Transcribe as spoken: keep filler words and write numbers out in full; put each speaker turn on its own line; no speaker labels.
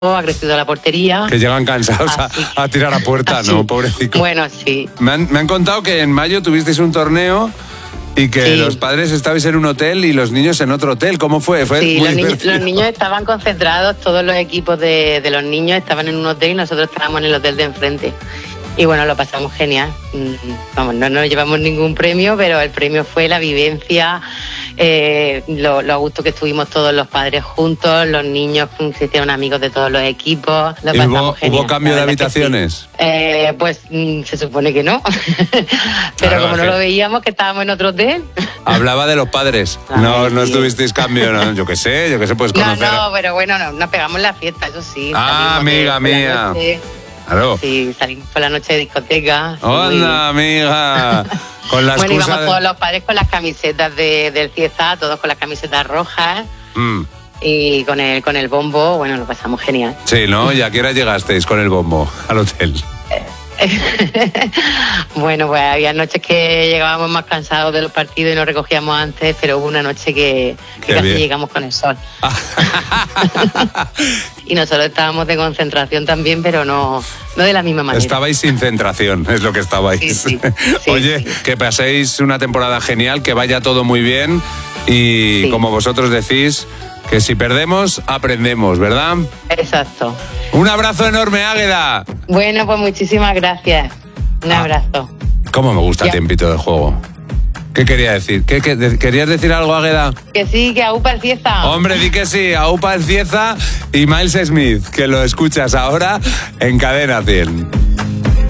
ha crecido la portería.
Que llegan cansados a, a tirar a puerta, así. ¿No? Pobrecito.
Bueno, sí.
Me han, me han contado que en mayo tuvisteis un torneo y que sí. Los padres estabais en un hotel y los niños en otro hotel. ¿Cómo fue? ¿Fue
sí,
muy
los niños, los niños estaban concentrados, todos los equipos de, de los niños estaban en un hotel y nosotros estábamos en el hotel de enfrente. Y bueno, lo pasamos genial. Vamos, no nos llevamos ningún premio, pero el premio fue la vivencia, eh, lo, lo a gusto que estuvimos todos los padres juntos, los niños se hicieron amigos de todos los equipos. Lo pasamos
¿Hubo,
genial.
¿Hubo cambio de habitaciones?
Sí. Eh, pues se supone que no. Pero claro, como no lo veíamos, que estábamos en otro hotel.
Hablaba de los padres. Ay, no, no estuvisteis cambio, no, yo qué sé, yo qué sé, pues conocer.
No, no, pero bueno, no, nos pegamos la fiesta, eso sí.
Ah, amiga mía. Claro.
Sí, salimos por la noche de discoteca.
¡Hola, muy... amiga! Con la
bueno, íbamos
de...
todos los padres con las camisetas de, del Cieza, todos con las camisetas rojas.
Mm.
Y con el, con el bombo, bueno, lo pasamos genial.
Sí, ¿no? ¿Y a qué hora llegasteis con el bombo al hotel?
Bueno, pues había noches que llegábamos más cansados de los partidos y nos recogíamos antes, pero hubo una noche que, que casi bien. Llegamos con el sol. Y nosotros estábamos de concentración también, pero no, no de la misma manera.
Estabais sin concentración, es lo que estabais.
Sí, sí, sí,
Oye, sí. Que paséis una temporada genial, que vaya todo muy bien y sí. Como vosotros decís, que si perdemos, aprendemos, ¿verdad?
Exacto.
Un abrazo enorme, Águeda.
Bueno, pues muchísimas gracias. Un ah, abrazo.
¿Cómo me gusta el tiempito del juego? ¿Qué quería decir? ¿Qué, qué, de, ¿Querías decir algo, Águeda?
Que sí, que aupa el Cieza.
Hombre, di que sí, aupa el Cieza y Miles Smith, que lo escuchas ahora en Cadena cien.